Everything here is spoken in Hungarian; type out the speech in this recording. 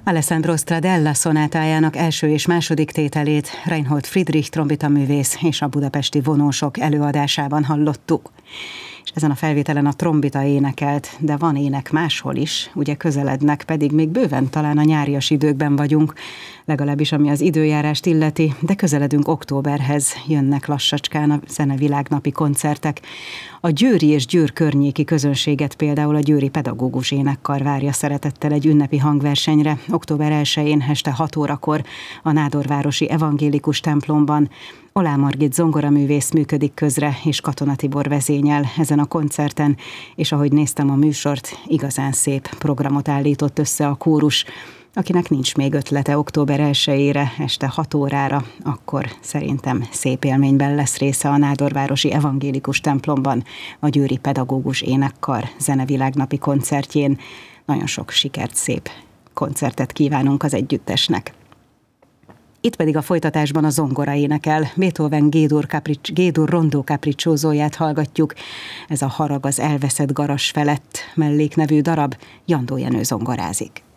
Alessandro Stradella szonátájának első és második tételét Reinhold Friedrich trombitaművész és a budapesti vonósok előadásában hallottuk. És ezen a felvételen a trombita énekelt, de van ének máshol is, ugye közelednek, pedig még bőven talán a nyárias időkben vagyunk, legalábbis ami az időjárást illeti, de közeledünk októberhez, jönnek lassacskán a zenevilágnapi koncertek. A győri és Győr környéki közönséget például a Győri Pedagógus Énekkar várja szeretettel egy ünnepi hangversenyre, október 1-én este 6 órakor a Nádorvárosi Evangélikus templomban. Oláh Margit zongoraművész működik közre, és Katona Tibor vezényel ezen a koncerten, és ahogy néztem a műsort, igazán szép programot állított össze a kórus. Akinek nincs még ötlete október 1-ére, este 6 órára, akkor szerintem szép élményben lesz része a Nádorvárosi Evangélikus templomban, a Győri Pedagógus Énekkar zenevilágnapi koncertjén. Nagyon sok sikert, szép koncertet kívánunk az együttesnek. Itt pedig a folytatásban a zongora énekel. Beethoven G-dur rondó capricciózóját hallgatjuk. Ez a Harag az elveszett garas felett melléknevű darab. Jandó Jenő zongorázik.